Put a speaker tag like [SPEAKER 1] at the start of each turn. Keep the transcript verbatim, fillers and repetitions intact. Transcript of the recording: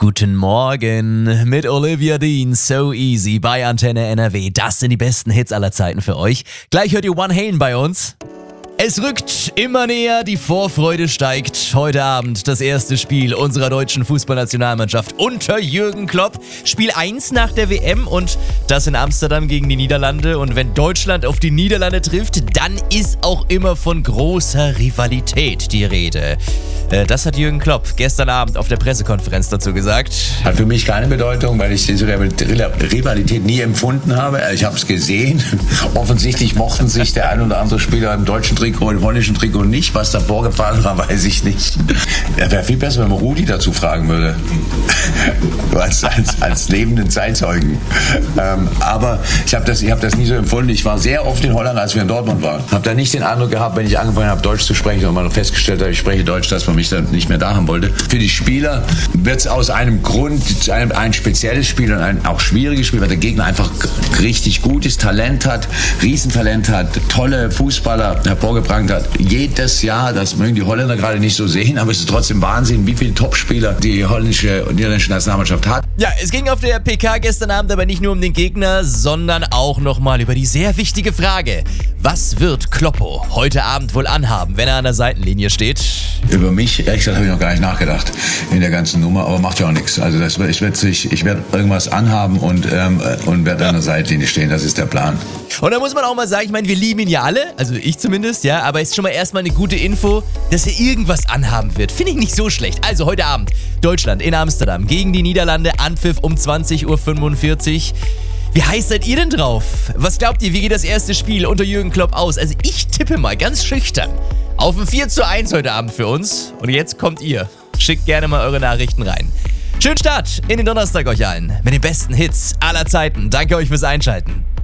[SPEAKER 1] Guten Morgen mit Olivia Dean, So Easy bei Antenne N R W. Das sind die besten Hits aller Zeiten für euch. Gleich hört ihr One Halen bei uns. Es rückt immer näher, die Vorfreude steigt. Heute Abend das erste Spiel unserer deutschen Fußballnationalmannschaft unter Jürgen Klopp. Spiel eins nach der W M und das in Amsterdam gegen die Niederlande. Und wenn Deutschland auf die Niederlande trifft, dann ist auch immer von großer Rivalität die Rede. Äh, das hat Jürgen Klopp gestern Abend auf der Pressekonferenz dazu gesagt.
[SPEAKER 2] Hat für mich keine Bedeutung, weil ich diese Rivalität nie empfunden habe. Ich habe es gesehen. Offensichtlich mochten sich der ein oder andere Spieler im deutschen Trikot, im holländischen Trikot nicht. Was da vorgefallen war, weiß ich nicht. Ja, wäre viel besser, wenn man Rudi dazu fragen würde. als, als, als lebenden Zeitzeugen. Ähm, aber ich habe das, ich hab das nie so empfunden. Ich war sehr oft in Holland, als wir in Dortmund waren. Habe da nicht den Eindruck gehabt, wenn ich angefangen habe, Deutsch zu sprechen und mal festgestellt habe, ich spreche Deutsch, dass man mich dann nicht mehr da haben wollte. Für die Spieler wird es aus einem Grund, ein, ein spezielles Spiel und ein auch schwieriges Spiel, weil der Gegner einfach richtig gutes Talent hat, Riesentalent hat, tolle Fußballer hervorgebracht hat. Jedes Jahr, das mögen die Holländer gerade nicht so sehen, aber es ist trotzdem Wahnsinn, wie viele Topspieler die holländische und niederländische Nationalmannschaft hat.
[SPEAKER 1] Ja, es ging auf der P K gestern Abend aber nicht nur um den Gegner, sondern auch nochmal über die sehr wichtige Frage: Was wird Kloppo heute Abend wohl anhaben, wenn er an der Seitenlinie steht?
[SPEAKER 2] Über mich, ehrlich gesagt, habe ich noch gar nicht nachgedacht in der ganzen Nummer, aber macht ja auch nichts. Also das, ich werde ich werd irgendwas anhaben und, ähm, und werde an der Seitenlinie stehen, das ist der Plan.
[SPEAKER 1] Und da muss man auch mal sagen, ich meine, wir lieben ihn ja alle, also ich zumindest, ja, aber ist schon mal erstmal eine gute Info, dass er irgendwas anhaben wird. Finde ich nicht so schlecht. Also heute Abend Deutschland in Amsterdam gegen die Niederlande, Anpfiff um zwanzig Uhr fünfundvierzig. Wie heiß seid ihr denn drauf? Was glaubt ihr, wie geht das erste Spiel unter Jürgen Klopp aus? Also ich tippe mal ganz schüchtern auf ein vier zu eins heute Abend für uns. Und jetzt kommt ihr. Schickt gerne mal eure Nachrichten rein. Schönen Start in den Donnerstag euch allen mit den besten Hits aller Zeiten. Danke euch fürs Einschalten.